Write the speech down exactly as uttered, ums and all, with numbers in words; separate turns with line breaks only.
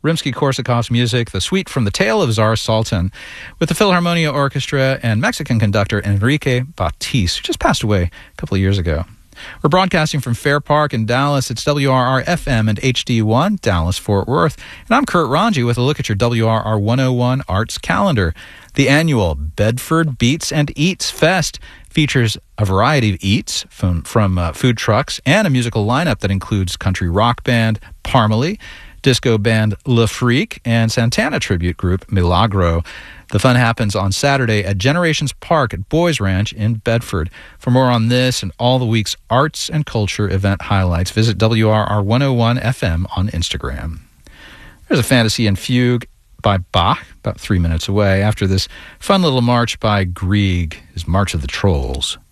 Rimsky-Korsakov's music, the suite from The Tale of Tsar Sultan, with the Philharmonia Orchestra and Mexican conductor Enrique Baptiste, who just passed away a couple of years ago. We're broadcasting from Fair Park in Dallas. It's W R R F M and H D one, Dallas-Fort Worth. And I'm Kurt Ranji with a look at your W R R one oh one Arts calendar. The annual Bedford Beats and Eats Fest features a variety of eats from, from uh, food trucks and a musical lineup that includes country rock band Parmalee, disco band Le Freak, and Santana tribute group Milagro. The fun happens on Saturday at Generations Park at Boys Ranch in Bedford. For more on this and all the week's arts and culture event highlights, visit W R R one oh one F M on Instagram. There's a fantasy and fugue by Bach, about three minutes away. After this fun little march by Grieg, his March of the Trolls.